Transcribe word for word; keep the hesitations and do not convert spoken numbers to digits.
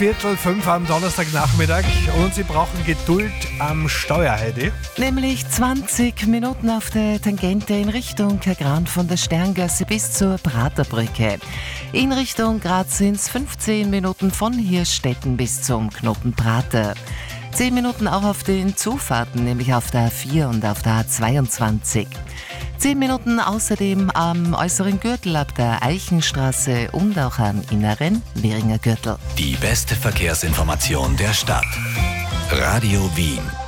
Viertel fünf am Donnerstagnachmittag und Sie brauchen Geduld am Steuer, Heidi. Nämlich zwanzig Minuten auf der Tangente in Richtung Kagran von der Sterngasse bis zur Praterbrücke. In Richtung Graz sind es fünfzehn Minuten von Hirstetten bis zum Knoten Prater. zehn Minuten auch auf den Zufahrten, nämlich auf der A vier und auf der A zweiundzwanzig. zehn Minuten außerdem am äußeren Gürtel ab der Eichenstraße und auch am inneren Währinger Gürtel. Die beste Verkehrsinformation der Stadt. Radio Wien.